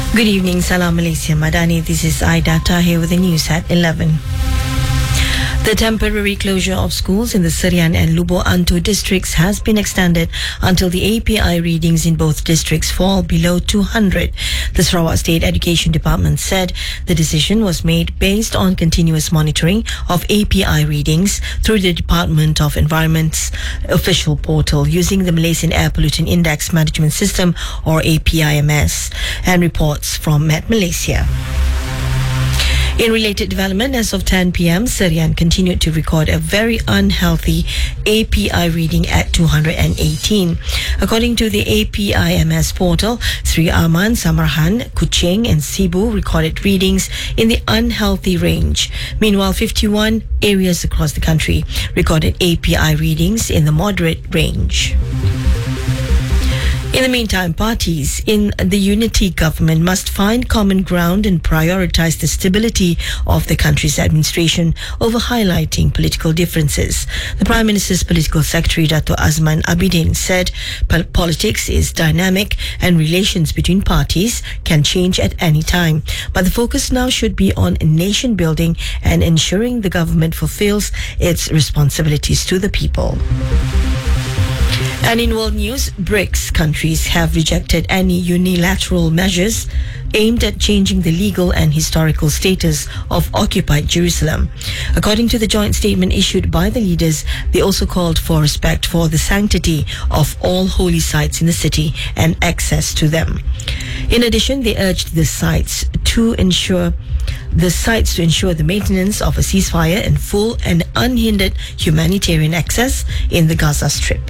Good evening, Salam Malaysia Madani. This is Aida Tahir with the news at 11. The temporary closure of schools in the Serian and Lubuk Antu districts has been extended until the API readings in both districts fall below 200. The Sarawak State Education Department said the decision was made based on continuous monitoring of API readings through the Department of Environment's official portal using the Malaysian Air Pollutant Index Management System or APIMS and reports from Met Malaysia. In related development, as of 10 p.m., Serian continued to record a very unhealthy API reading at 218. According to the APIMS portal, Sri Aman, Samarhan, Kuching and Sibu recorded readings in the unhealthy range. Meanwhile, 51 areas across the country recorded API readings in the moderate range. In the meantime, parties in the unity government must find common ground and prioritize the stability of the country's administration over highlighting political differences. The Prime Minister's political secretary, Dato' Azman Abidin, said politics is dynamic and relations between parties can change at any time. But the focus now should be on nation building and ensuring the government fulfills its responsibilities to the people. And in world news, BRICS countries have rejected any unilateral measures aimed at changing the legal and historical status of occupied Jerusalem. According to the joint statement issued by the leaders, they also called for respect for the sanctity of all holy sites in the city and access to them. In addition, they urged the sites to ensure the maintenance of a ceasefire and full and unhindered humanitarian access in the Gaza Strip.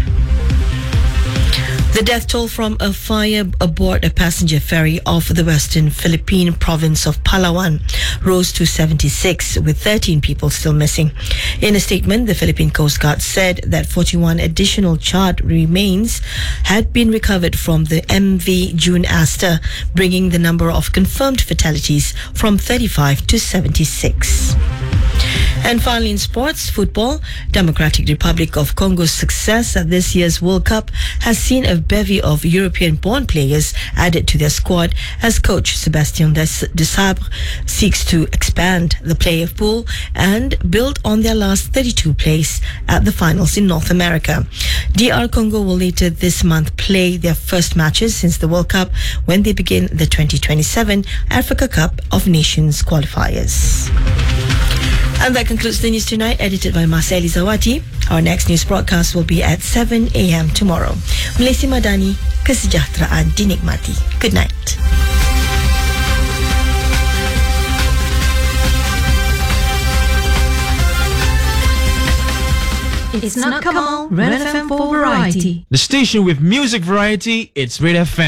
The death toll from a fire aboard a passenger ferry off the western Philippine province of Palawan rose to 76, with 13 people still missing. In a statement, the Philippine Coast Guard said that 41 additional charred remains had been recovered from the MV June Asta, bringing the number of confirmed fatalities from 35 to 76. And finally, in sports, football, Democratic Republic of Congo's success at this year's World Cup has seen a bevy of European-born players added to their squad as coach Sébastien Desabre seeks to expand the player pool and build on their last 32 place at the finals in North America. DR Congo will later this month play their first matches since the World Cup when they begin the 2027 Africa Cup of Nations qualifiers. And that concludes the news tonight, edited by Marceli Zawati. Our next news broadcast will be at 7 a.m. tomorrow. Malaysia Madani, kesejahteraan dinikmati. Good night. It's not Kamal, Red FM for variety. The station with music variety, it's Red FM.